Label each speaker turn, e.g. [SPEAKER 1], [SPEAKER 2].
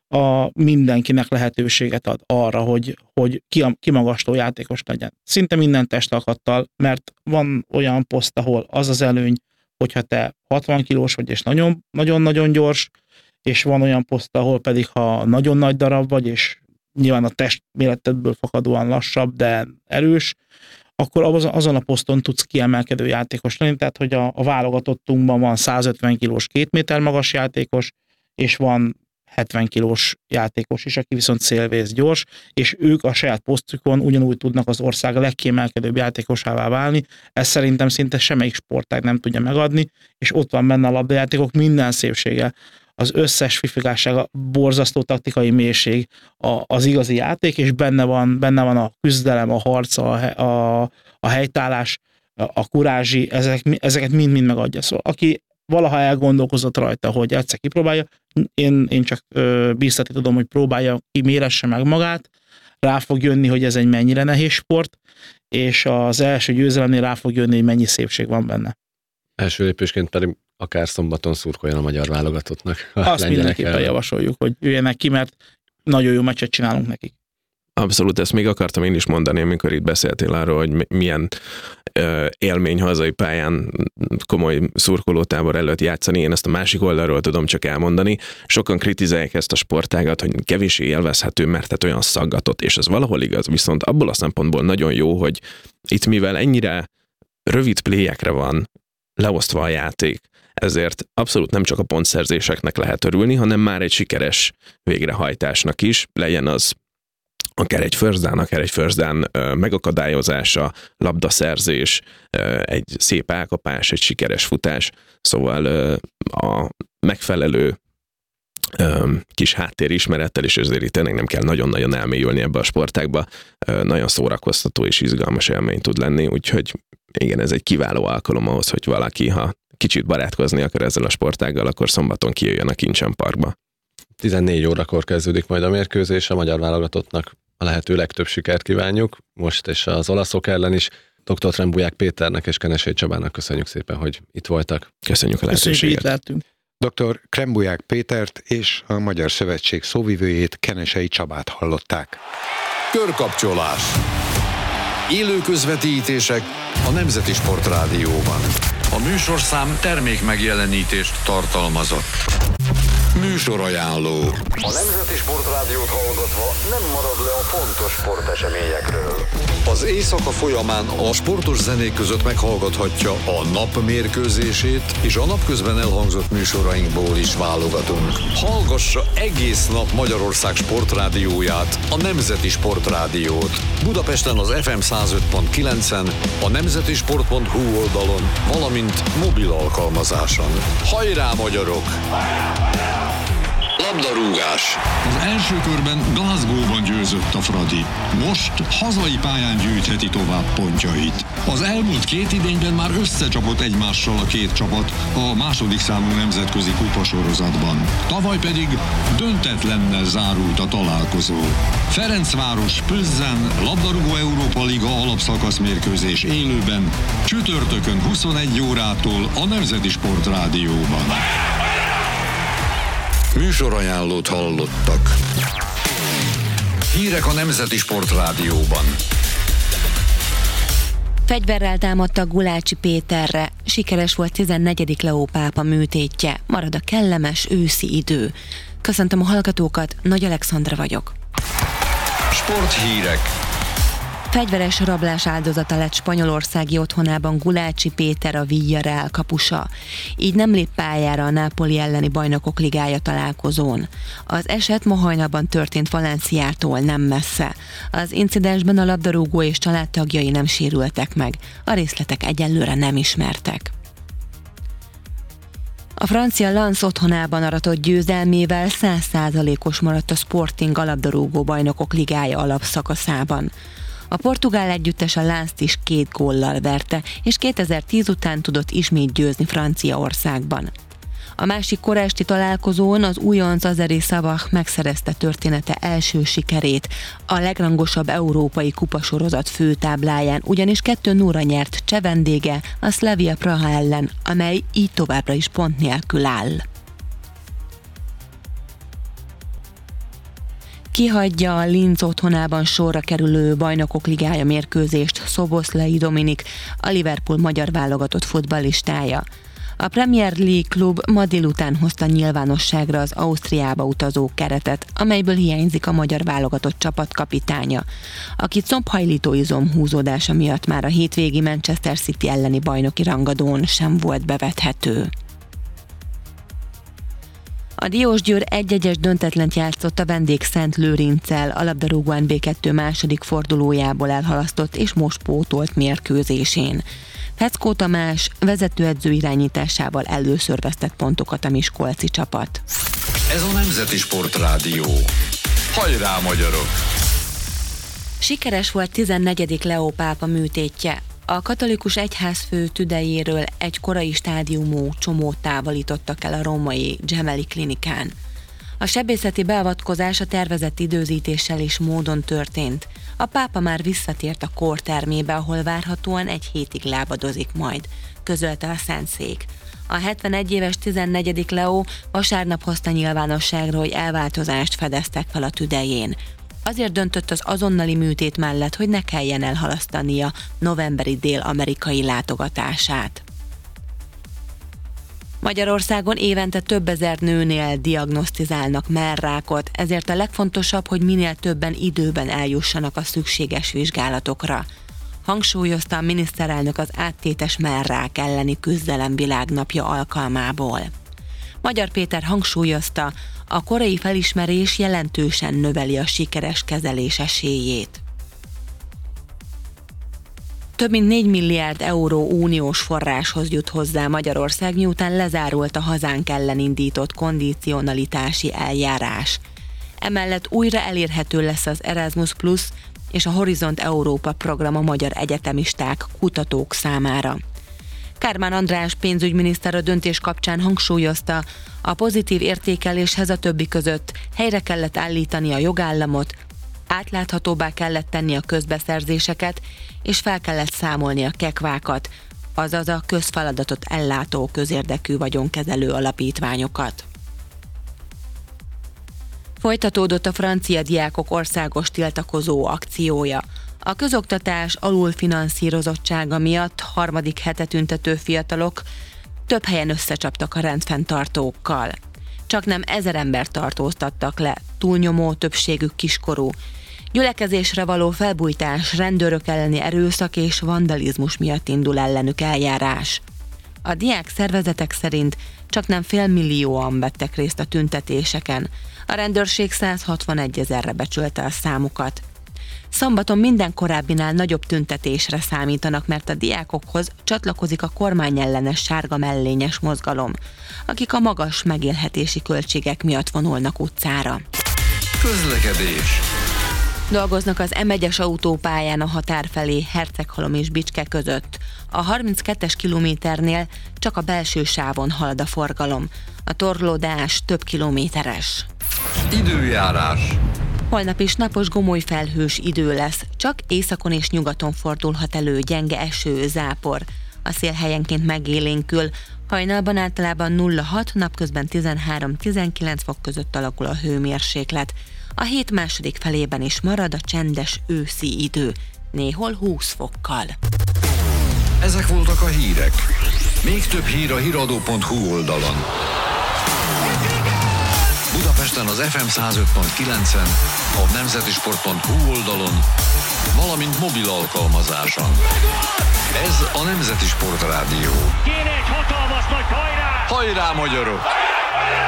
[SPEAKER 1] mindenkinek lehetőséget ad arra, hogy kimagasló játékos legyen. Szinte minden testalkattal, mert van olyan poszt, ahol az az előny, hogyha te 60 kilós vagy, és nagyon-nagyon gyors, és van olyan poszt, ahol pedig, ha nagyon nagy darab vagy, és nyilván a testméretedből fakadóan lassabb, de erős, akkor azon a poszton tudsz kiemelkedő játékos lenni, tehát hogy a válogatottunkban van 150 kilós 2 méter magas játékos, és van 70 kilós játékos is, aki viszont szélvész gyors, és ők a saját posztjukon ugyanúgy tudnak az ország legkiemelkedőbb játékosává válni. Ezt szerintem szinte semmelyik sportág nem tudja megadni, és ott van benne a labdajátékok minden szépsége, az összes fifigássága, borzasztó taktikai mélység, az igazi játék, és benne van a küzdelem, a harc, a helytállás, a kurázsi, ezeket mind-mind megadja. Szóval aki valaha elgondolkozott rajta, hogy egyszer kipróbálja, én csak bíztatni tudom, hogy próbálja ki, méresse meg magát, rá fog jönni, hogy ez egy mennyire nehéz sport, és az első győzelemnél rá fog jönni, hogy mennyi szépség van benne.
[SPEAKER 2] Első lépésként pedig akár szombaton szurkoljon a magyar válogatottnak.
[SPEAKER 1] Azt mindenképpen javasoljuk, hogy jöjjenek ki, mert nagyon jó meccset csinálunk nekik.
[SPEAKER 3] Abszolút, ezt még akartam én is mondani, amikor itt beszéltél arról, hogy milyen élmény hazai pályán komoly szurkolótábor előtt játszani. Én ezt a másik oldalról tudom csak elmondani. Sokan kritizálják ezt a sportágat, hogy kevéssé élvezhető, mert tehát olyan szaggatott, és ez valahol igaz, viszont abból a szempontból nagyon jó, hogy itt mivel ennyire rövid playekre van leosztva a játék, ezért abszolút nem csak a pontszerzéseknek lehet örülni, hanem már egy sikeres végrehajtásnak is, legyen az akár egy first down megakadályozása, labdaszerzés, egy szép elkapás, egy sikeres futás, szóval a megfelelő kis háttérismerettel, és ezért itt tényleg nem kell nagyon-nagyon elmélyülni ebbe a sportágba, nagyon szórakoztató és izgalmas élmény tud lenni, úgyhogy igen, ez egy kiváló alkalom ahhoz, hogy valaki, ha kicsit barátkozni akar ezzel a sportággal, akkor szombaton kijöjjön a Kincsen Parkba. 14 órakor kezdődik majd a mérkőzés, a magyar válogatottnak a lehető legtöbb sikert kívánjuk, most és az olaszok ellen is. Dr. Krembuják Péternek és Kenesei Csabának köszönjük szépen, hogy itt voltak. Köszönjük a lehetőséget.
[SPEAKER 1] Köszönjük,
[SPEAKER 4] Dr. Krembuják Pétert és a Magyar Szövetség szóvivőjét, Kenesei Csabát hallották.
[SPEAKER 5] Körkapcsolás. Élő közvetítések a Nemzeti Sportrádióban. A műsorszám termékmegjelenítést tartalmazott. Műsorajánló. A Nemzeti Sportrádiót hallgatva nem marad le a fontos sporteseményekről. Az éjszaka folyamán a sportos zenék között meghallgathatja a nap mérkőzését, és a napközben elhangzott műsorainkból is válogatunk. Hallgassa egész nap Magyarország sportrádióját, a Nemzeti Sportrádiót. Budapesten az FM 105.9-en, a nemzetisport.hu oldalon, valamint mobil alkalmazáson. Hajrá, magyarok! Labdarúgás.
[SPEAKER 6] Az első körben Glasgow-ban győzött a Fradi. Most hazai pályán gyűjtheti tovább pontjait. Az elmúlt 2 idényben már összecsapott egymással a 2 csapat a második számú nemzetközi kupasorozatban. Tavaly pedig döntetlennel zárult a találkozó. Ferencváros Plzen labdarúgó Európa Liga alapszakasz mérkőzés élőben csütörtökön 21 órától a Nemzeti Sportrádióban.
[SPEAKER 5] Műsorajánlót hallottak. Hírek a Nemzeti Sportrádióban.
[SPEAKER 7] Fegyverrel támadtak Gulácsi Péterre. Sikeres volt 14. Leó pápa műtétje. Marad a kellemes őszi idő. Köszöntöm a hallgatókat, Nagy Alexandra vagyok.
[SPEAKER 5] Sporthírek.
[SPEAKER 7] Fegyveres rablás áldozata lett spanyolországi otthonában Gulácsi Péter, a Villarreal kapusa. Így nem lép pályára a Nápoli elleni Bajnokok Ligája találkozón. Az eset ma hajnalban történt Valenciától nem messze. Az incidensben a labdarúgó és családtagjai nem sérültek meg. A részletek egyelőre nem ismertek. A francia Lens otthonában aratott győzelmével 100%-os maradt a Sporting a labdarúgó Bajnokok Ligája alapszakaszában. A portugál együttes a Lenst is 2 góllal verte, és 2010 után tudott ismét győzni Franciaországban. A másik kora esti találkozón az újonc Azeri Sabah megszerezte története első sikerét a legrangosabb európai kupasorozat főtábláján, ugyanis 2-0-ra nyert cseh vendége a Slavia Praha ellen, amely így továbbra is pont nélkül áll. Kihagyja a Linz otthonában sorra kerülő Bajnokok Ligája mérkőzést Szoboszlai Dominik, a Liverpool magyar válogatott futballistája. A Premier League klub ma délután hozta nyilvánosságra az Ausztriába utazó keretet, amelyből hiányzik a magyar válogatott csapatkapitánya, aki combhajlító izomhúzódása miatt már a hétvégi Manchester City elleni bajnoki rangadón sem volt bevethető. A Diósgyőr 1-1-es döntetlent játszott a vendég Szent Lőrinccel a labdarúgó NB2 második fordulójából elhalasztott és most pótolt mérkőzésén. Feckó Tamás vezetőedző irányításával először vesztett pontokat a miskolci csapat.
[SPEAKER 5] Ez a Nemzeti Sportrádió. Hajrá, magyarok!
[SPEAKER 7] Sikeres volt 14. Leó pápa műtétje. A katolikus egyházfő tüdejéről egy korai stádiumú csomót távolítottak el a római Gemelli klinikán. A sebészeti beavatkozás a tervezett időzítéssel és módon történt. A pápa már visszatért a kórtermébe, ahol várhatóan egy hétig lábadozik majd, közölte a Szentszék. A 71 éves 14. Leó vasárnap hozta nyilvánosságra, hogy elváltozást fedeztek fel a tüdején. Azért döntött az azonnali műtét mellett, hogy ne kelljen elhalasztania novemberi dél-amerikai látogatását. Magyarországon évente több ezer nőnél diagnosztizálnak mellrákot, ezért a legfontosabb, hogy minél többen időben eljussanak a szükséges vizsgálatokra. Hangsúlyozta a miniszterelnök az áttétes mellrák elleni küzdelem világnapja alkalmából. Magyar Péter hangsúlyozta, a korai felismerés jelentősen növeli a sikeres kezelés esélyét. Több mint 4 milliárd euró uniós forráshoz jut hozzá Magyarország, miután lezárult a hazánk ellen indított kondicionalitási eljárás. Emellett újra elérhető lesz az Erasmus Plus és a Horizont Európa program a magyar egyetemisták, kutatók számára. Kármán András pénzügyminiszter a döntés kapcsán hangsúlyozta, a pozitív értékeléshez a többi között helyre kellett állítani a jogállamot, átláthatóbbá kellett tenni a közbeszerzéseket, és fel kellett számolni a kekvákat, azaz a közfeladatot ellátó közérdekű vagyonkezelő alapítványokat. Folytatódott a francia diákok országos tiltakozó akciója. A közoktatás alulfinanszírozottsága miatt harmadik hete tüntető fiatalok több helyen összecsaptak a rendfenntartókkal. Csaknem 1000 embert tartóztattak le, túlnyomó többségük kiskorú. Gyülekezésre való felbujtás, rendőrök elleni erőszak és vandalizmus miatt indul ellenük eljárás. A diák szervezetek szerint csaknem 500 000-an vettek részt a tüntetéseken. A rendőrség 161 000-re becsülte a számukat. Szombaton minden korábbinál nagyobb tüntetésre számítanak, mert a diákokhoz csatlakozik a kormányellenes sárga mellényes mozgalom, akik a magas megélhetési költségek miatt vonulnak utcára.
[SPEAKER 5] Közlekedés.
[SPEAKER 7] Dolgoznak az M1-es autópályán a határ felé Herceghalom és Bicske között. A 32-es kilométernél csak a belső sávon halad a forgalom. A torlódás több kilométeres.
[SPEAKER 5] Időjárás.
[SPEAKER 7] Holnap is napos, gomoly felhős idő lesz, csak északon és nyugaton fordulhat elő gyenge eső, zápor. A szél helyenként megélénkül, hajnalban általában 0-6, napközben 13-19 fok között alakul a hőmérséklet. A hét második felében is marad a csendes őszi idő, néhol 20 fokkal.
[SPEAKER 5] Ezek voltak a hírek. Még több hír a hiradó.hu oldalon. Budapesten az FM 105.9-en, a nemzetisport.hu oldalon, valamint mobil alkalmazáson. Ez a Nemzeti Sportrádió.
[SPEAKER 8] Kéne egy hatalmas nagy hajrá!
[SPEAKER 5] Hajrá, magyarok!